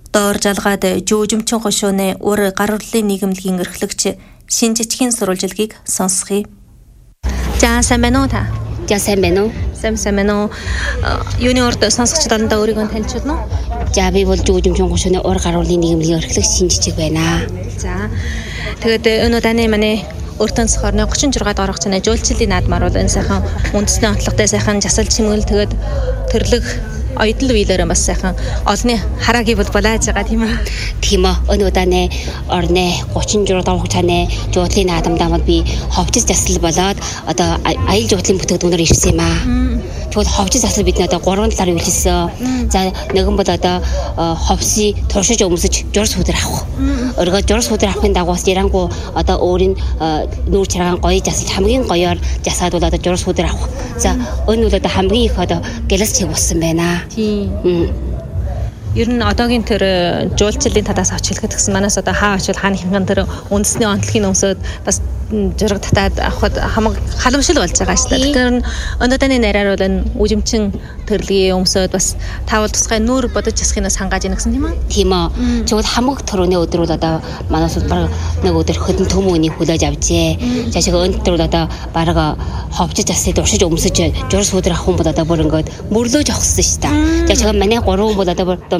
Доор жалгаад жүүжимчин гошууны ур гар урлын нийгэмлэгийн эрхлэгч Шинжичгийн сурвалжилгийг сонсгоё. За сайн байна уу та? За сайн байна уу? Сайн байна уу? Юуны урд сонсогчдод олондоо өөрийгөө танилцуулна уу? За би бол жүүжимчин гошууны ур гар урлын нийгэмлэгийн эрхлэгч Шинжичиг байна. За тэгээд энэ удааны манай өртөн сохорны 36 дугаар хугацааны жуулчлалын наадмаар бол энэ сайхан үндэсний онцлогтой сайхан жасал чимэглэл тэгээд төрлөх оюутан үеэлээр бас сайхан олонний хараагийн бол болоож байгаа тийм үү? Тийм үү. Энэ удааны орны 36 дугаар хугацааны жуулчлалын наадамдаа бол би ховчис засал болоод одоо аял жуулчлалын бүтээгдэхүүнээр ирсэн юм аа. Тэгвэл ховчис засал бид надад 3 талаар үйлчилсэн. За нэгэн бол одоо ховсыг туршиж өмсөж журс хүдэр авах. Өргөө журс хүдэр авахын дагуу бас ярангу одоо өөрийн нүүр чаргаан гоё засалж хамгийн гоёор засаад бол одоо журс хүдэр авах. За энэ бол одоо хамгийн их одоо гэлс чиг болсон байна. Тийм. Ер нь одоогийн тэр жуулчлалын талаас авч хэлэхэд гэсэн манаас одоо хаа очил хааны хинган тэр үндэсний онцлогийг өмсөд бас жураг татаад авахд хамаг халамжлал болж байгаа шүү дээ. Тэгэхээр өнөөдрийн нараар бол энэ үжимчин төрлөгийн өмсөд бас таавал тусгай нүүр бодож jasхинаас хангааж ийн гэсэн тийм үү? Тийм үү. Тэгвэл хамаг төрөний өдөр бол одоо манаас баг нэг өдөр хөдөн төмөөний хүлээж авчээ. За шиг өндөр бол одоо баг ховчиж асыг уршиж өмсөж журс хүдэр авах юм бол одоо бүр ингээд мөрлөөж авахсан шүү дээ. За шиг манай 3 хүн бол одоо